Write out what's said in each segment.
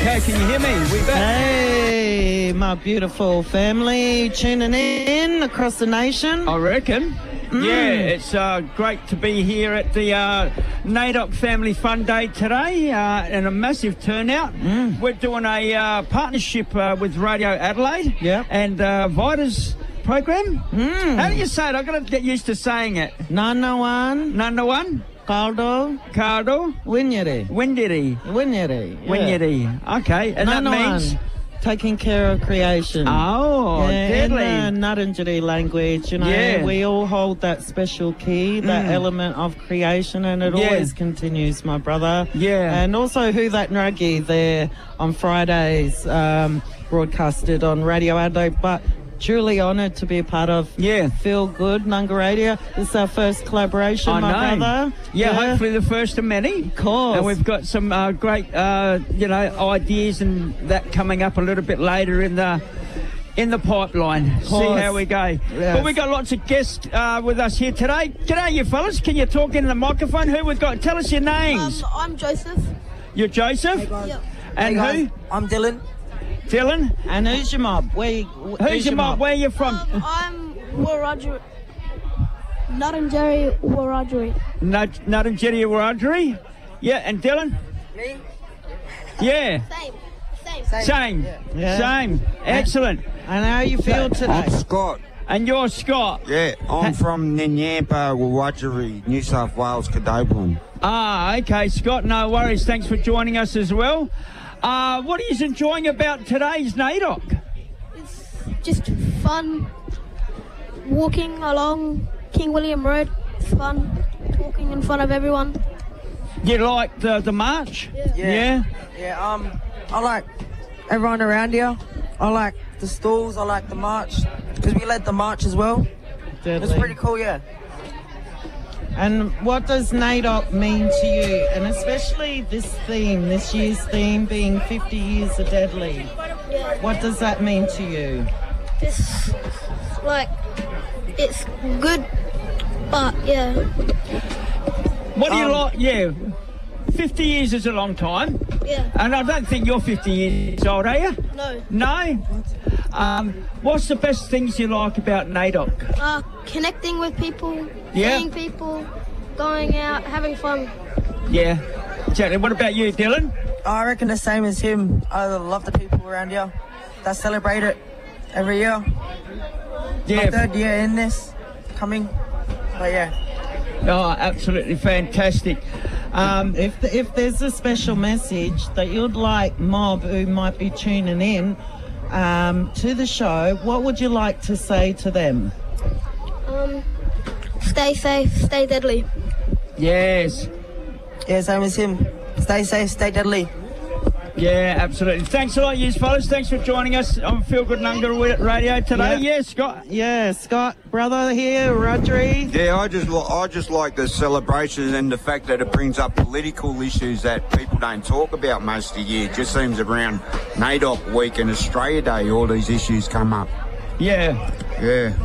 Okay, can you hear me? We back. Hey, my beautiful family tuning in across the nation. I reckon. Yeah, it's great to be here at the NAIDOC Family Fun Day today, and a massive turnout. We're doing a partnership with Radio Adelaide and Vida's program. How do you say it? I've got to get used to saying it. Nanawan. Caldo. Winyeri. Okay, and that means taking care of creation. Oh, deadly. In the Ngarrindjeri language, you know, we all hold that special key, that element of creation, and it always continues, my brother. Yeah. And also Who That Nragi there on Fridays, broadcasted on Radio Adelaide, but truly honoured to be a part of Feel Good Nunga Radio. This is our first collaboration, my brother. Yeah, hopefully the first of many. Of course. And we've got some great, ideas and that coming up a little bit later in the pipeline. See how we go. Yes. But we've got lots of guests with us here today. G'day, you fellas. Can you talk into the microphone? Who we've got? Tell us your names. I'm Joseph. You're Joseph? Hey, guys. Yep. And who? I'm Dylan. Dylan? And who's your mob? Who's your mob? Where are you from? I'm Wiradjuri. Ngarrindjeri Wiradjuri. Ngarrindjeri Wiradjuri? Yeah, and Dylan? Me? Yeah. Same. Excellent. And how you feel today? I'm Scott. And you're Scott? Yeah, I'm from Nyanyampa, Wiradjuri, New South Wales, Kadopum. Ah, okay, Scott, no worries. Thanks for joining us as well. What are you enjoying about today's NAIDOC? It's just fun walking along King William Road. It's fun talking in front of everyone. You like the march? Yeah, I like everyone around here. I like the stalls, I like the march, because we led the march as well. Deadly. It's pretty cool, yeah. And what does NAIDOC mean to you? And especially this year's theme being 50 years of Deadly. Yeah. What does that mean to you? It's good, but What do you like? Yeah, 50 years is a long time. Yeah. And I don't think you're 50 years old, are you? No. No? What's the best things you like about NAIDOC? Connecting with people, seeing people, going out, having fun. Yeah, exactly. What about you, Dylan? I reckon the same as him. I love the people around here that celebrate it every year. Yeah. My third year in this, coming, but yeah. Oh, absolutely fantastic. If there's a special message that you'd like mob who might be tuning in to the show, what would you like to say to them? Stay safe, stay deadly. Yes. Yeah, same as him. Stay safe, stay deadly. Yeah, absolutely. Thanks a lot, you fellas. Thanks for joining us on Feel Good Nunga Radio today. Yeah, Scott. Yeah, Scott, brother here, Rodri. Yeah, I just like the celebration and the fact that it brings up political issues that people don't talk about most of the year. It just seems around NAIDOC Week and Australia Day, all these issues come up. Yeah. Yeah.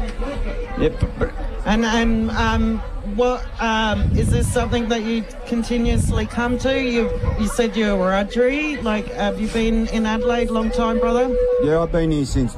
And what is this something that you continuously come to? You said you're Wiradjuri. Like, have you been in Adelaide a long time, brother? Yeah, I've been here since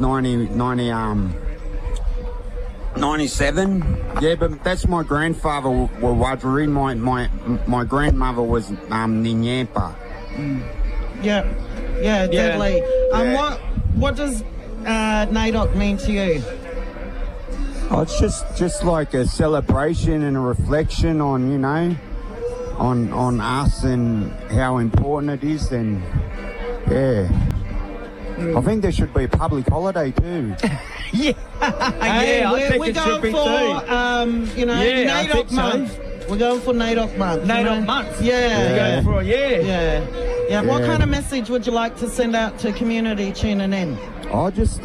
97. Yeah, but that's my grandfather Wiradjuri. My grandmother was Nyanyampa. Yeah, deadly. What does NAIDOC mean to you? Oh, it's just like a celebration and a reflection on, on us and how important it is, and I think there should be a public holiday too. I think we're it should be going for, too. NAIDOC month. We're going for NAIDOC month. NAIDOC month. Yeah. What kind of message would you like to send out to community tuning in? I just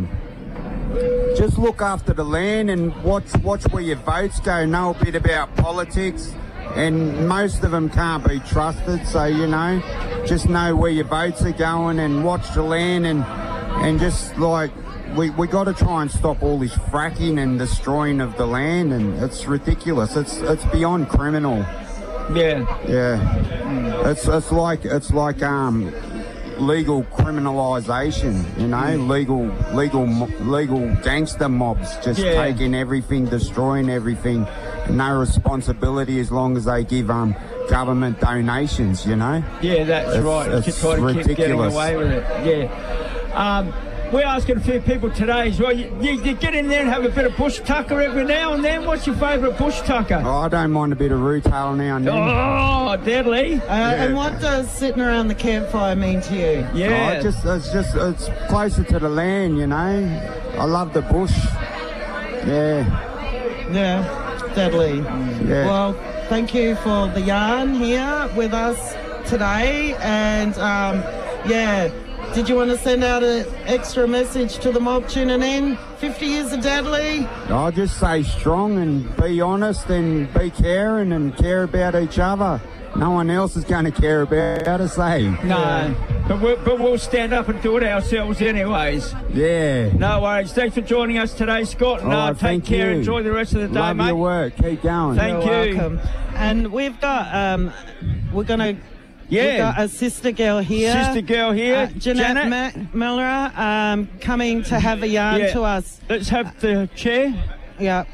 look after the land and watch where your votes go. Know a bit about politics, and most of them can't be trusted. So just know where your votes are going and watch the land, and just like we got to try and stop all this fracking and destroying of the land, and it's ridiculous. It's beyond criminal. Yeah. It's like legal criminalisation, you know, legal gangster mobs just taking everything, destroying everything, no responsibility as long as they give government donations, you know. Yeah, that's right. It's try to ridiculous. keep getting away with it. Yeah. We're asking a few people today as well. You get in there and have a bit of bush tucker every now and then. What's your favourite bush tucker? Oh, I don't mind a bit of rootail now and then. Oh, deadly. And what does sitting around the campfire mean to you? Yeah. It's closer to the land, you know. I love the bush. Yeah. Yeah, deadly. Yeah. Well, thank you for the yarn here with us today. And, did you want to send out an extra message to the mob tuning in? 50 years of Deadly? I'll just say strong and be honest and be caring and care about each other. No one else is going to care about us, eh? No, but we'll stand up and do it ourselves anyways. Yeah. No worries. Thanks for joining us today, Scott. And take care. You. Enjoy the rest of the day, Love mate. your work. Keep going. Thank you. Welcome. And we've got, we've got a sister girl here. Jeanette Miller, coming to have a yarn to us. Let's have the chair. Yeah.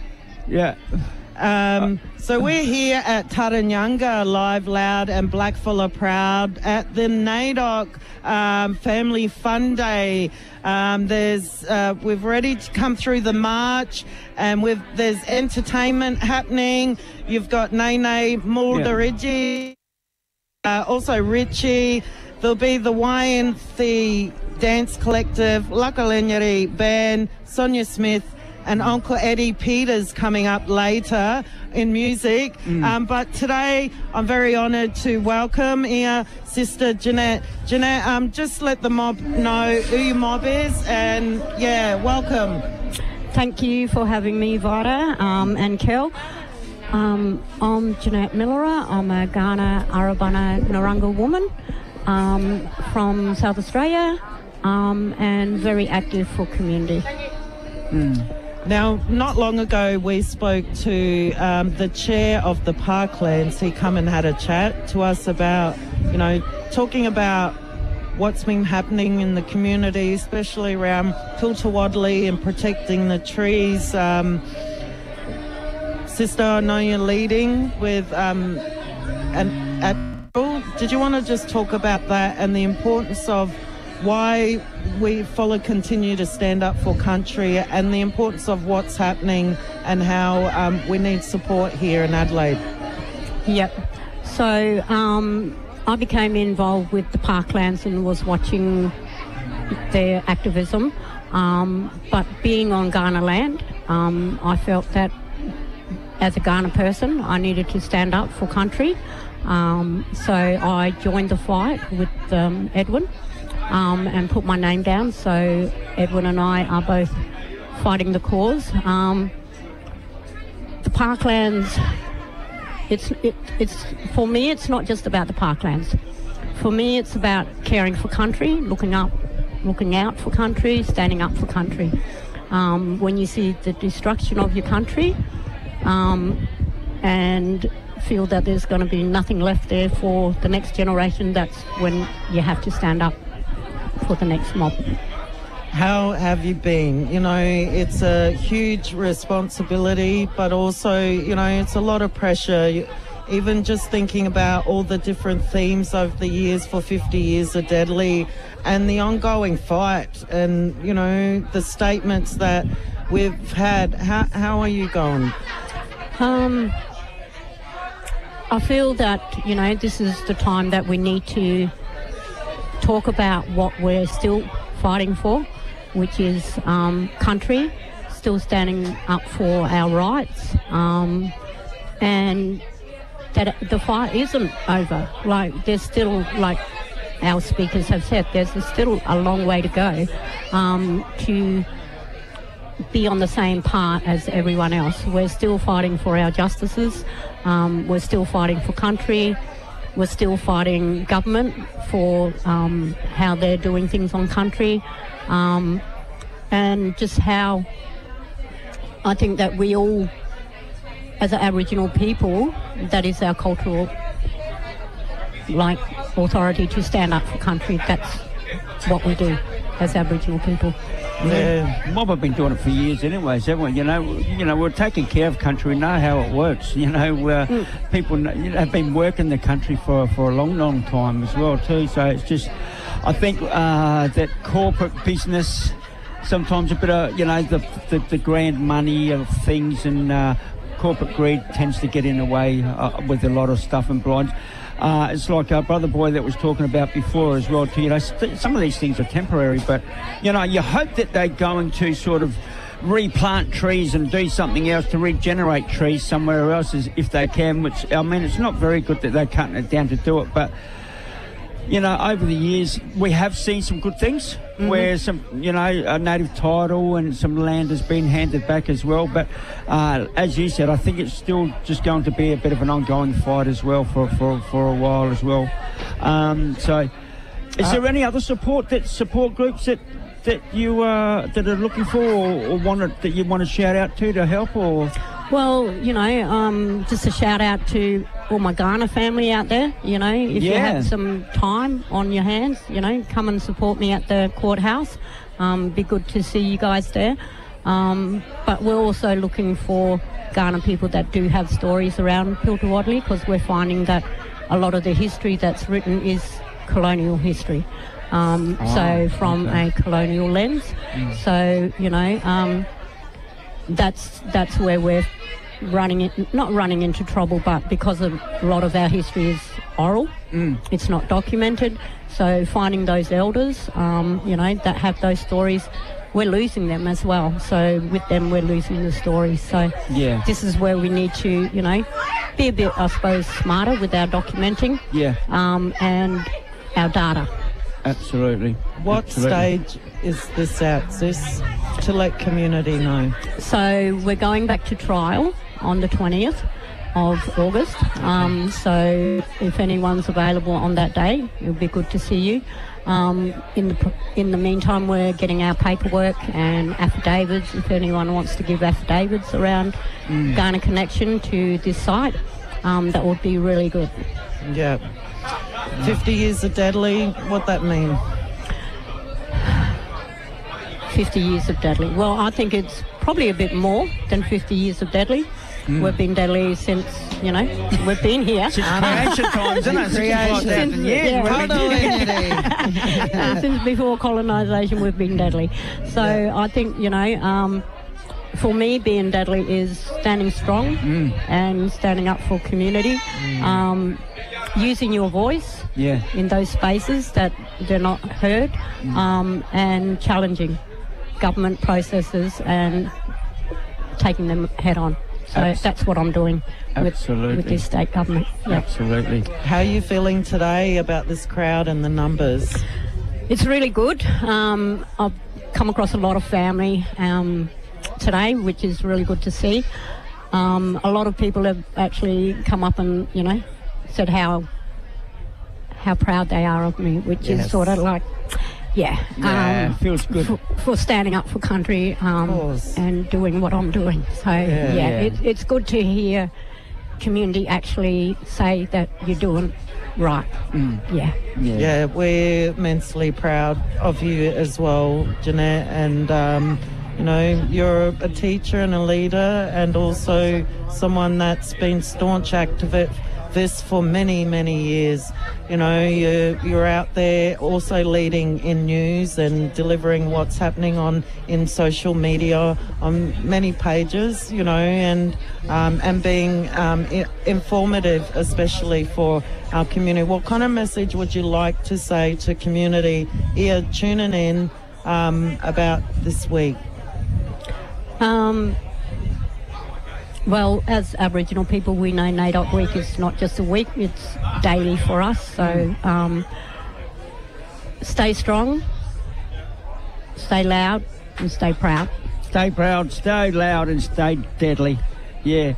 So we're here at Taranyanga, Live, Loud and Blackfella Proud at the NAIDOC Family Fun Day. We've already come through the march and there's entertainment happening. You've got Nene Mulderigi. Also Richie, there'll be the YNC Dance Collective, Lakalenyari Band, Sonia Smith and Uncle Eddie Peters coming up later in music. But today I'm very honoured to welcome here Sister Jeanette. Jeanette, just let the mob know who your mob is and welcome. Thank you for having me, Vara and Kel. I'm Jeanette Miller. I'm a Kaurna Arabana Narungga woman from South Australia and very active for community. Now, not long ago, we spoke to the chair of the Parklands. He come and had a chat to us about, talking about what's been happening in the community, especially around Piltawadley and protecting the trees. Sister, I know you're leading with did you want to just talk about that and the importance of why we continue to stand up for country and the importance of what's happening and how we need support here in Adelaide? Yep. So I became involved with the Parklands and was watching their activism. But being on Kaurna land, I felt that as a Kaurna person, I needed to stand up for country. So I joined the fight with Edwin and put my name down. So Edwin and I are both fighting the cause. The Parklands, it's for me, it's not just about the Parklands. For me, it's about caring for country, looking out for country, standing up for country. When you see the destruction of your country, and feel that there's going to be nothing left there for the next generation, that's when you have to stand up for the next mob. How have you been? It's a huge responsibility, but also, it's a lot of pressure. Even just thinking about all the different themes over the years for 50 years of Deadly and the ongoing fight and, the statements that we've had. How are you going? I feel that, this is the time that we need to talk about what we're still fighting for, which is country, still standing up for our rights, and that the fight isn't over. There's still, like our speakers have said, there's still a long way to go to be on the same part as everyone else. We're still fighting for our justices. We're still fighting for country. We're still fighting government for how they're doing things on country, and just how I think that we all, as Aboriginal people, that is our cultural authority to stand up for country. what we do as Aboriginal people. Yeah, well, we've been doing it for years anyways, haven't we? You know, we're taking care of country, we know how it works. You know, people have been working the country for a long, long time as well too. So it's just, I think that corporate business, sometimes a bit of, you know, the grand money of things and corporate greed tends to get in the way with a lot of stuff and blinds. It's like our brother boy that was talking about before as well too. You know, some of these things are temporary, but you know, you hope that they're going to sort of replant trees and do something else to regenerate trees somewhere else if they can, which, I mean, it's not very good that they're cutting it down to do it, but you know, over the years we have seen some good things where some, you know, a native title and some land has been handed back as well. But as you said, I think it's still just going to be a bit of an ongoing fight as well for a while as well. So, is there any other support groups that you that are looking for or that you want to shout out to help or? Well, you know, just a shout out to all my Kaurna family out there. You know, if you have some time on your hands, you know, come and support me at the courthouse. Be good to see you guys there. But we're also looking for Kaurna people that do have stories around Piltawatli, because we're finding that a lot of the history that's written is colonial history. So from a colonial lens. So, you know, that's where we're not running into trouble, but because a lot of our history is oral, it's not documented. So finding those elders, you know, that have those stories, we're losing them as well. So with them, we're losing the stories. So this is where we need to, you know, be a bit, I suppose, smarter with our documenting and our data. Absolutely. What stage is this at, Sis, to let community know? So we're going back to trial on the 20th of August. So if anyone's available on that day, it would be good to see you. In the meantime, we're getting our paperwork and affidavits. If anyone wants to give affidavits around Kaurna connection to this site, that would be really good. Yeah. 50 years of Deadly, what that mean? 50 years of Deadly. Well, I think it's probably a bit more than 50 years of Deadly. We've been Deadly since, you know, we've been here. Since creation times, isn't it? Creation. Since before colonisation, we've been Deadly. So I think, you know, for me, being Deadly is standing strong and standing up for community, using your voice in those spaces that they're not heard, and challenging government processes and taking them head on. So that's what I'm doing with this state government. Yeah. Absolutely. How are you feeling today about this crowd and the numbers? It's really good. I've come across a lot of family today, which is really good to see. A lot of people have actually come up and, you know, said how proud they are of me, which is sort of like, feels good for standing up for country and doing what I'm doing. So it's good to hear community actually say that you're doing right. Yeah, we're immensely proud of you as well, Jeanette, and you know, you're a teacher and a leader, and also someone that's been staunch activist for many, many years. You know, you're out there also leading in news and delivering what's happening in social media on many pages, you know, and being informative, especially for our community. What kind of message would you like to say to community here tuning in about this week? Well, as Aboriginal people, we know NAIDOC Week is not just a week, it's daily for us. So stay strong, stay loud and stay proud. Stay proud, stay loud and stay deadly. Yeah.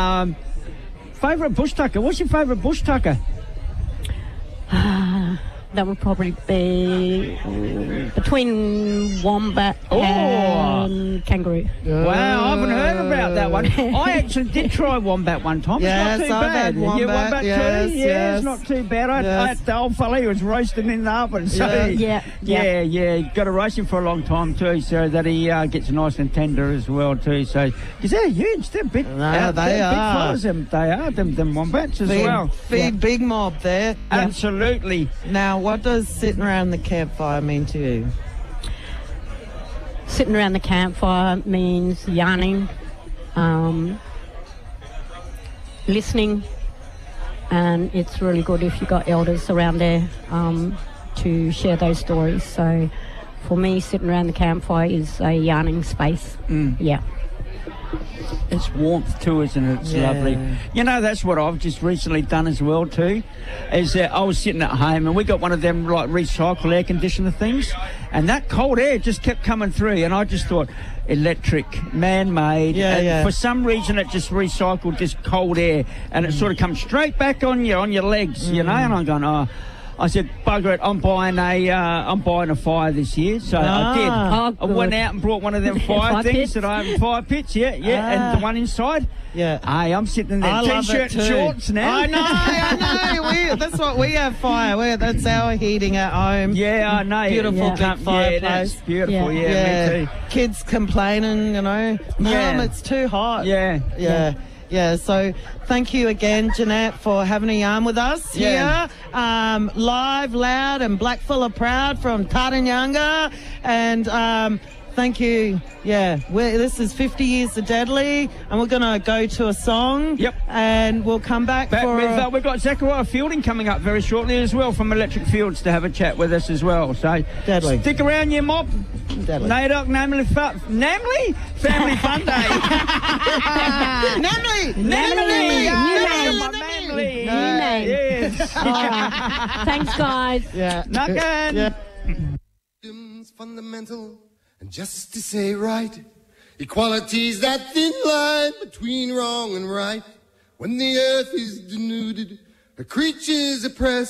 Favourite bush tucker? What's your favourite bush tucker? that would probably be between wombat and kangaroo. Wow, I haven't heard about that one. I actually did try wombat one time. Yes, it's not too I've bad. had wombat, yes, too? yes. It's not too bad. I had the old fella who was roasting in the oven. So Yeah. You've got to roast him for a long time too, so that he gets nice and tender as well too. So, because they're huge, they're big. No, they are. Big fellas, they are, them wombats as well. Big mob there. Absolutely. Now, what does sitting around the campfire mean to you? Sitting around the campfire means yarning, listening, and it's really good if you've got elders around there to share those stories. So for me, sitting around the campfire is a yarning space. Yeah. It's warmth too, isn't it? It's lovely. You know, that's what I've just recently done as well too, is that I was sitting at home and we got one of them like recycle air conditioner things, and that cold air just kept coming through, and I just thought, electric, man-made, for some reason it just recycled this cold air, and it sort of comes straight back on your legs, you know, and I'm going, I said, bugger it, I'm buying a fire this year. So I did. I went out and brought one of them fire things that I have, fire pits, and the one inside. Yeah. Hey, I'm sitting in there, t-shirt and shorts now. I know. That's what we have fire. That's our heating at home. Yeah, I know. Beautiful big fireplace. Yeah, that's beautiful. Yeah, me too. Kids complaining, you know, Mum, it's too hot. Yeah, so thank you again, Jeanette, for having a yarn with us here. Live, loud and black full of proud from Taranyanga. And thank you. Yeah, this is 50 Years of Deadly, and we're going to go to a song. Yep. And we'll come back for... we've got Zachariah Fielding coming up very shortly as well from Electric Fields to have a chat with us as well. So Deadly. Stick around, you mob. Deadly. NAIDOC Family Fun Day. New name. Yes. Thanks, guys. Yeah. Knockin'. Fundamental and justice ain't right. Equality's that thin line between wrong and right. When the earth is denuded, the creatures oppressed.